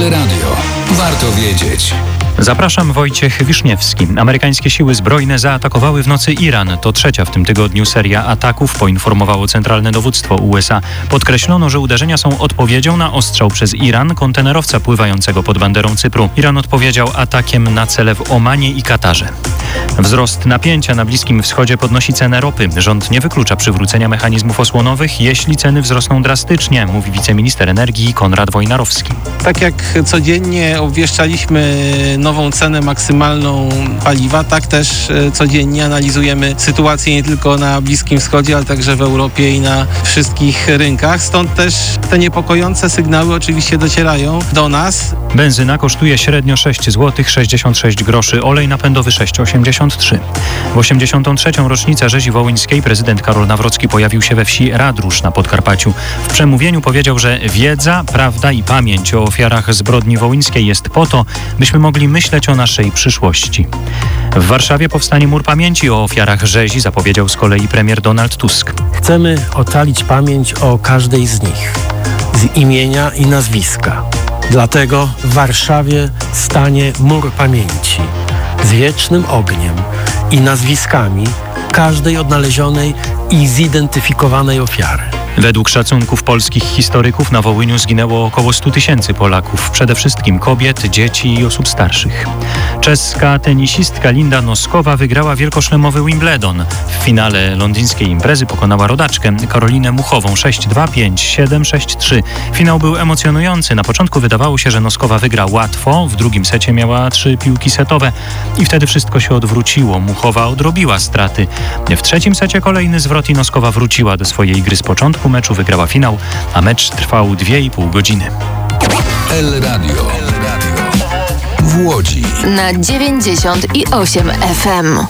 Radio. Warto wiedzieć. Zapraszam, Wojciech Wiszniewski. Amerykańskie siły zbrojne zaatakowały w nocy Iran. To trzecia w tym tygodniu seria ataków, poinformowało Centralne Dowództwo USA. Podkreślono, że uderzenia są odpowiedzią na ostrzał przez Iran kontenerowca pływającego pod banderą Cypru. Iran odpowiedział atakiem na cele w Omanie i Katarze. Wzrost napięcia na Bliskim Wschodzie podnosi cenę ropy. Rząd nie wyklucza przywrócenia mechanizmów osłonowych, jeśli ceny wzrosną drastycznie, mówi wiceminister energii Konrad Wojnarowski. Tak jak codziennie obwieszczaliśmy nową cenę maksymalną paliwa, tak też codziennie analizujemy sytuację nie tylko na Bliskim Wschodzie, ale także w Europie i na wszystkich rynkach. Stąd też te niepokojące sygnały oczywiście docierają do nas. Benzyna kosztuje średnio 6 zł 66 groszy, olej napędowy 6,83. W 83. rocznicę rzezi wołyńskiej prezydent Karol Nawrocki pojawił się we wsi Radrusz na Podkarpaciu. W przemówieniu powiedział, że wiedza, prawda i pamięć o ofiarach zbrodni wołyńskiej jest po to, byśmy mogli myśleć o naszej przyszłości. W Warszawie powstanie mur pamięci o ofiarach rzezi, zapowiedział z kolei premier Donald Tusk. Chcemy ocalić pamięć o każdej z nich, z imienia i nazwiska. Dlatego w Warszawie stanie mur pamięci z wiecznym ogniem i nazwiskami każdej odnalezionej i zidentyfikowanej ofiary. Według szacunków polskich historyków na Wołyniu zginęło około 100 000 Polaków, przede wszystkim kobiet, dzieci i osób starszych. Czeska tenisistka Linda Noskowa wygrała wielkoszlemowy Wimbledon. W finale londyńskiej imprezy pokonała rodaczkę Karolinę Muchową 6-2, 5-7, 6-3. Finał był emocjonujący. Na początku wydawało się, że Noskowa wygra łatwo, w drugim secie miała 3 piłki setowe i wtedy wszystko się odwróciło. Muchowa odrobiła straty. W trzecim secie kolejny zwrot i Noskowa wróciła do swojej gry z początku meczu, wygrała finał, a mecz trwał 2,5 godziny. El Radio. W Łodzi. Na 98 FM.